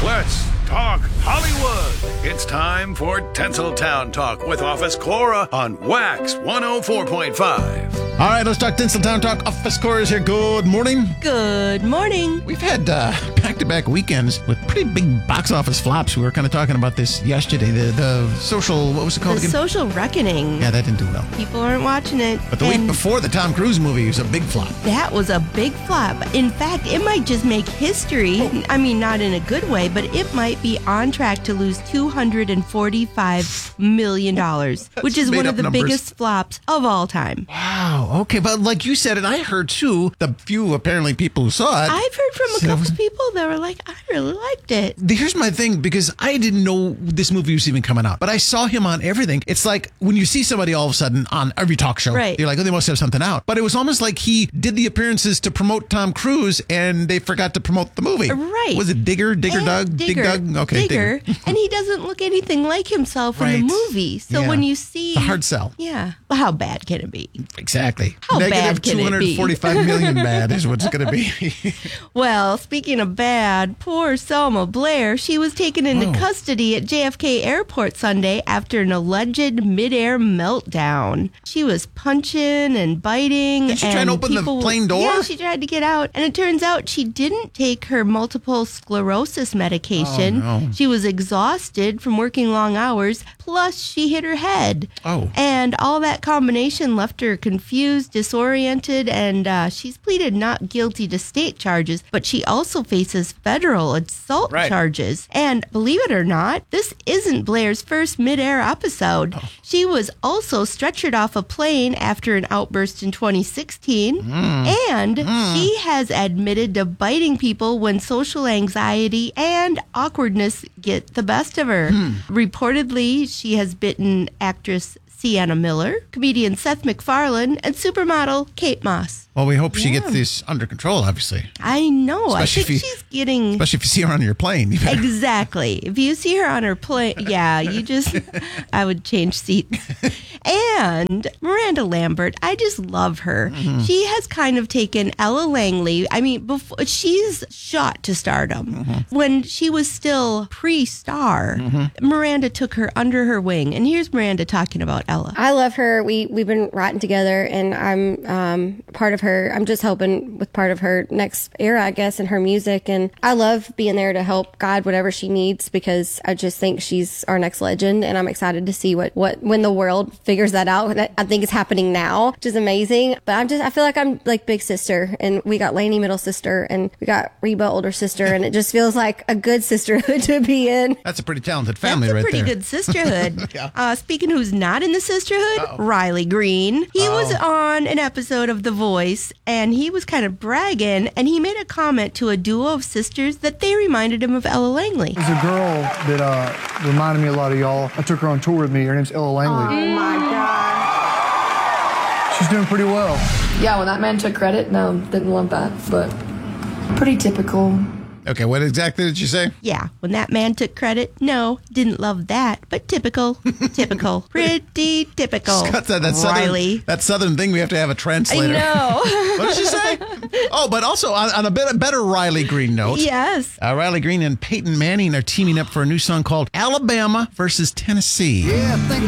Let's talk Hollywood. It's time for Tinseltown Talk with Office Cora on Wax 104.5. All right, let's talk Tinseltown Talk. Office Cora is here. Good morning. Good morning. We've had back-to-back weekends with pretty big box office flops. We were kind of talking about this yesterday. The social, what was it called The again? Social Reckoning. Yeah, that didn't do well. People aren't watching it. But the week before, the Tom Cruise movie was a big flop. That was a big flop. In fact, it might just make history. I mean, not in a good way, but it might be on track to lose $245 million, which is one of the biggest flops of all time. Wow. Okay, but like you said, and I heard too, the few apparently people who saw it. I've heard from a couple of people that were like, I really liked it. Here's my thing, because I didn't know this movie was even coming out, but I saw him on everything. It's like when you see somebody all of a sudden on every talk show, right. You're like, oh, they must have something out. But it was almost like he did the appearances to promote Tom Cruise, and they forgot to promote the movie. Right. Was it Digger? Dig Dug? Okay, Digger. And he doesn't look anything like himself in the movie. So when you see... It's a hard sell. Yeah. Well, how bad can it be? Exactly. How bad can it be? $245 million bad is what it's going to be. Well, speaking of bad, poor Selma Blair, she was taken into custody at JFK Airport Sunday after an alleged midair meltdown. She was punching and biting. Did she try and open the plane door? Yeah, she tried to get out. And it turns out she didn't take her multiple sclerosis medication. Oh, no. She was exhausted from working long hours. Plus, she hit her head. Oh. And all that combination left her confused, disoriented, and she's pleaded not guilty to state charges, but she also faces federal assault charges. And believe it or not, this isn't Blair's first midair episode. Oh. She was also stretchered off a plane after an outburst in 2016, and she has admitted to biting people when social anxiety and awkwardness get the best of her. Reportedly, she has bitten actress Sienna Miller, comedian Seth MacFarlane, and supermodel Kate Moss. Well, we hope she gets this under control, obviously. I know. Especially I think she's getting... Especially if you see her on your plane. Exactly. If you see her on her plane, I would change seats. And Miranda Lambert, I just love her. She has kind of taken Ella Langley. I mean, she's shot to stardom. When she was still pre-star, Miranda took her under her wing. And here's Miranda talking about Ella. I love her. We've been writing together, and I'm part of her. I'm just helping with part of her next era, I guess, in her music. And I love being there to help guide whatever she needs, because I just think she's our next legend. And I'm excited to see what when the world figures that out. I think it's happening now, which is amazing. But I feel like I'm like big sister, and we got Lainey middle sister, and we got Reba older sister, and it just feels like a good sisterhood to be in. That's a pretty talented family right there. That's a pretty good sisterhood. Speaking who's not in the sisterhood, Riley Green. He was on an episode of The Voice, and he was kind of bragging, and he made a comment to a duo of sisters that they reminded him of Ella Langley. There's a girl that reminded me a lot of y'all. I took her on tour with me. Her name's Ella Langley. Oh my God. She's doing pretty well. Yeah, when that man took credit, no, didn't love that, but pretty typical. Okay, what exactly did you say? Yeah, when that man took credit, no, didn't love that, but typical. Typical. Pretty typical. Scott said that Riley. that southern thing, we have to have a translator. I know. What did she say? Oh, but also on a better Riley Green note. Yes. Riley Green and Peyton Manning are teaming up for a new song called Alabama versus Tennessee. Yeah,